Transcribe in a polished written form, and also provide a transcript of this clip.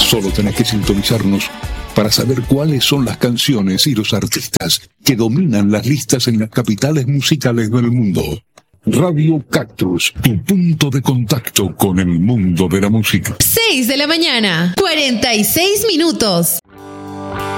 Solo tenés que sintonizarnos para saber cuáles son las canciones y los artistas que dominan las listas en las capitales musicales del mundo. Radio Cactus, tu punto de contacto con el mundo de la música. 6 de la mañana, 46 minutos.